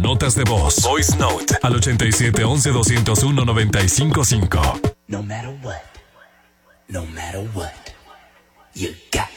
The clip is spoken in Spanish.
notas de voz. Voice Note al 8711-201-955. No matter what, you got